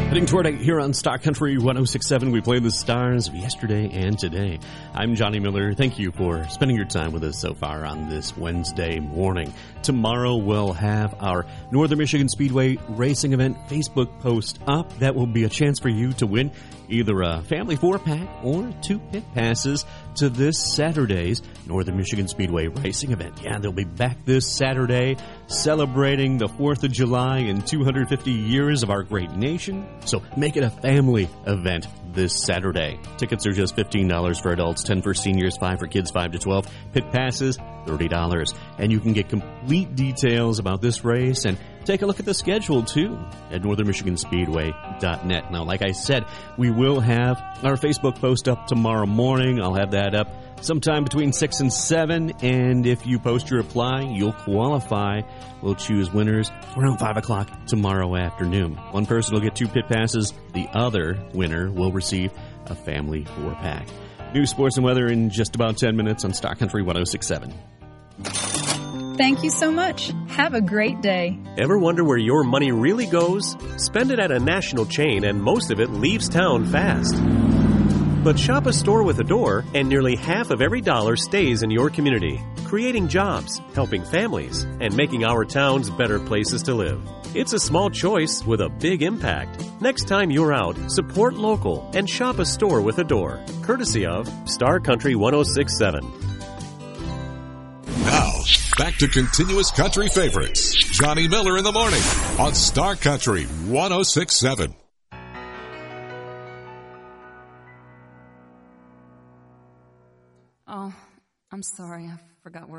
Heading toward it here on Star Country 106.7, we play the stars of yesterday and today. I'm Johnny Miller. Thank you for spending your time with us so far on this Wednesday morning. Tomorrow we'll have our Northern Michigan Speedway Racing Event Facebook post up. That will be a chance for you to win either a family 4-pack or 2 pit passes to this Saturday's Northern Michigan Speedway Racing Event. Yeah, they'll be back this Saturday celebrating the 4th of July and 250 years of our great nation. So make it a family event this Saturday. Tickets are just $15 for adults, $10 for seniors, $5 for kids 5 to 12. Pit passes, $30. And you can get complete details about this race and take a look at the schedule, too, at northernmichiganspeedway.net. Now, like I said, we will have our Facebook post up tomorrow morning. I'll have that up sometime between 6 and 7, and if you post your reply, you'll qualify. We'll choose winners around 5 o'clock tomorrow afternoon. One person will get 2 pit passes. The other winner will receive a family 4-pack. News, sports, and weather in just about 10 minutes on Star Country 106.7. Thank you so much. Have a great day. Ever wonder where your money really goes? Spend it at a national chain and most of it leaves town fast. But shop a store with a door and nearly half of every dollar stays in your community, creating jobs, helping families, and making our towns better places to live. It's a small choice with a big impact. Next time you're out, support local and shop a store with a door, courtesy of Star Country 106.7. Now, back to continuous country favorites. Johnny Miller in the morning on Star Country 106.7. Oh, I'm sorry. I forgot where